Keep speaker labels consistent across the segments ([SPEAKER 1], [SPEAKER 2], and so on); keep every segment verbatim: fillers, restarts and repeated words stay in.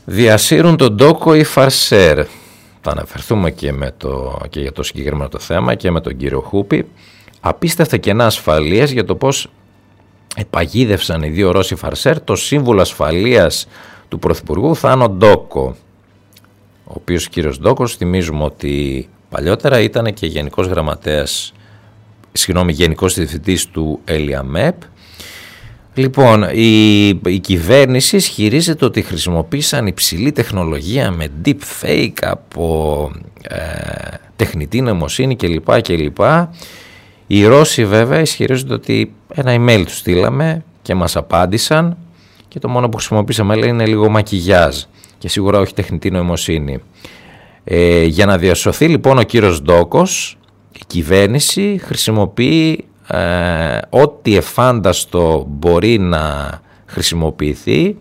[SPEAKER 1] Διασύρουν τον Ντόκο οι Φαρσέρ. Θα αναφερθούμε και, με το, και για το συγκεκριμένο το θέμα και με τον κύριο Χούπη. Απίστευτα κενά ασφαλείας για το πώς επαγίδευσαν οι δύο Ρώσοι Φαρσέρ το σύμβουλο ασφαλείας του Πρωθυπουργού Θάνο Ντόκο, ο οποίος κύριος Ντόκος, θυμίζουμε ότι παλιότερα ήταν και γενικός γραμματέας, συγγνώμη, γενικός διευθυντής του ΕΛΙΑΜΕΠ. Λοιπόν, η, η κυβέρνηση ισχυρίζεται ότι χρησιμοποίησαν υψηλή τεχνολογία με deepfake από ε, τεχνητή νοημοσύνη κλπ. κλπ. Οι Ρώσοι βέβαια ισχυρίζονται ότι ένα email τους στείλαμε και μας απάντησαν και το μόνο που χρησιμοποίησαμε λέει είναι λίγο μακιγιάζ και σίγουρα όχι τεχνητή νοημοσύνη. Ε, για να διασωθεί λοιπόν ο κύριος Ντόκος, η κυβέρνηση χρησιμοποιεί ε, ό,τι εφάνταστο μπορεί να χρησιμοποιηθεί.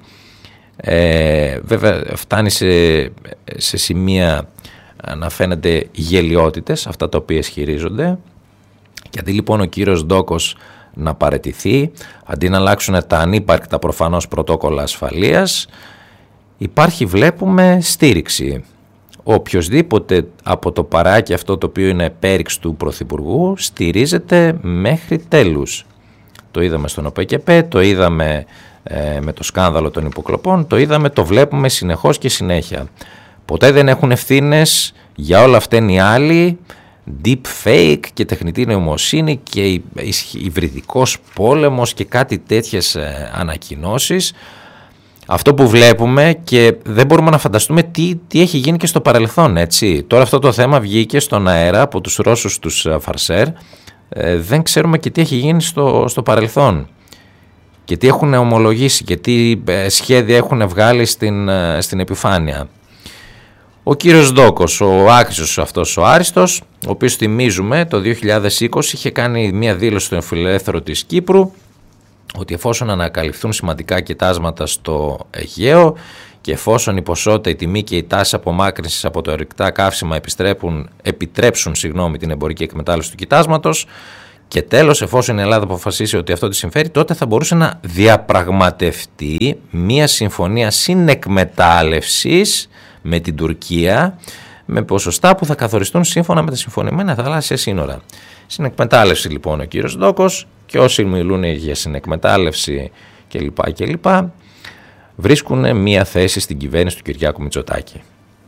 [SPEAKER 1] Ε, βέβαια φτάνει σε, σε σημεία να φαίνονται γελοιότητες αυτά τα οποία ισχυρίζονται. Και αντί λοιπόν ο κύριος Ντόκος να παραιτηθεί, αντί να αλλάξουν τα ανύπαρκτα προφανώς πρωτόκολλα ασφαλείας, υπάρχει, βλέπουμε, στήριξη. Οποιοσδήποτε από το παράκι αυτό το οποίο είναι πέριξ του Πρωθυπουργού στηρίζεται μέχρι τέλους. Το είδαμε στον ΟΠΕΚΕΠΕ, το είδαμε ε, με το σκάνδαλο των υποκλοπών, το είδαμε, το βλέπουμε συνεχώς και συνέχεια. Ποτέ δεν έχουν ευθύνες, για όλα αυτά είναι οι άλλοι, deep fake και τεχνητή νοημοσύνη και υβριδικός πόλεμος και κάτι τέτοιες ε, ανακοινώσεις. Αυτό που βλέπουμε και δεν μπορούμε να φανταστούμε τι, τι έχει γίνει και στο παρελθόν, έτσι. Τώρα αυτό το θέμα βγήκε στον αέρα από τους Ρώσους τους Φαρσέρ. Ε, δεν ξέρουμε και τι έχει γίνει στο, στο παρελθόν και τι έχουν ομολογήσει και τι ε, σχέδια έχουν βγάλει στην, ε, στην επιφάνεια. Ο κύριος Ντόκος, ο άκρησος αυτός ο άριστος, ο οποίος θυμίζουμε το δύο χιλιάδες είκοσι είχε κάνει μια δήλωση στον Φιλελεύθερο της Κύπρου ότι εφόσον ανακαλυφθούν σημαντικά κοιτάσματα στο Αιγαίο και εφόσον η ποσότητα, η τιμή και η τάση απομάκρυνσης από το ορυκτά καύσιμα επιτρέψουν συγγνώμη, την εμπορική εκμετάλλευση του κοιτάσματος και τέλος εφόσον η Ελλάδα αποφασίσει ότι αυτό τη συμφέρει, τότε θα μπορούσε να διαπραγματευτεί μια συμφωνία συνεκμετάλλευσης με την Τουρκία με ποσοστά που θα καθοριστούν σύμφωνα με τα συμφωνημένα θαλάσσια σύνορα. Συνεκμετάλλευση λοιπόν ο κύριος Ντόκος και όσοι μιλούν για συνεκμετάλλευση κλπ. κλπ. Βρίσκουν μία θέση στην κυβέρνηση του Κυριάκου Μητσοτάκη.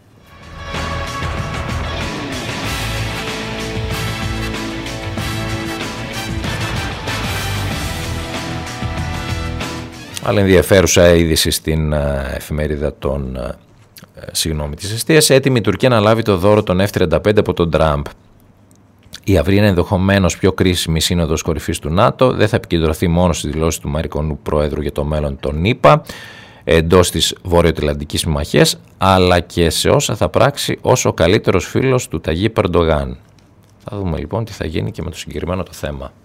[SPEAKER 1] Άλλη ενδιαφέρουσα είδηση στην εφημερίδα των συγγνώμη της εστίας. Έτοιμη η Τουρκία να λάβει το δώρο των εφ τριάντα πέντε από τον Τραμπ. Η αύριο είναι ενδεχομένως πιο κρίσιμη σύνοδος κορυφής του ΝΑΤΟ. Δεν θα επικεντρωθεί μόνο στις δηλώσεις του Αμερικανού Προέδρου για το μέλλον των ΗΠΑ εντός της Βορειοατλαντικής Συμμαχίας, αλλά και σε όσα θα πράξει ως ο καλύτερος φίλος του Ταγίπ Ερντογάν. Θα δούμε λοιπόν τι θα γίνει και με το συγκεκριμένο το θέμα.